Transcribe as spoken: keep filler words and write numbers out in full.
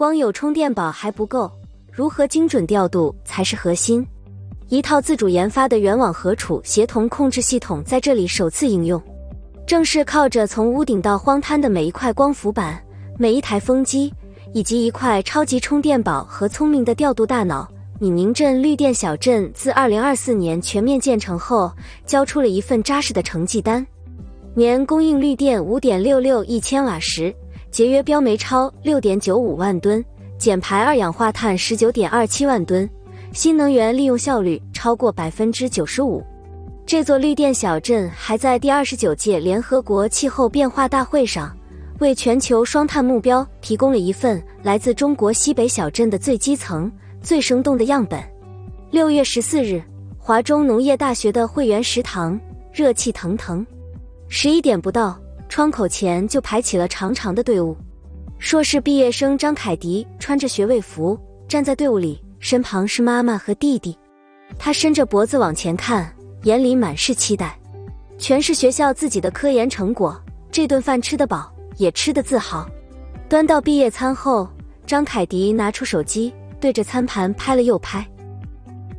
光有充电宝还不够，如何精准调度才是核心。一套自主研发的源网核储协同控制系统在这里首次应用，正是靠着从屋顶到荒滩的每一块光伏板、每一台风机，以及一块超级充电宝和聪明的调度大脑，闵宁镇绿电小镇自二零二四年全面建成后，交出了一份扎实的成绩单，年供应绿电 五点六六亿千瓦时，节约标煤超 六点九五万吨，减排二氧化碳 十九点二七万吨，新能源利用效率超过 百分之九十五。 这座绿电小镇还在第二十九届联合国气候变化大会上，为全球双碳目标提供了一份来自中国西北小镇的最基层、最生动的样本。六月十四日，华中农业大学的会员食堂热气腾腾，十一点不到，窗口前就排起了长长的队伍。硕士毕业生张凯迪穿着学位服站在队伍里，身旁是妈妈和弟弟，他伸着脖子往前看，眼里满是期待。全是学校自己的科研成果，这顿饭吃得饱，也吃得自豪。端到毕业餐后，张凯迪拿出手机，对着餐盘拍了又拍。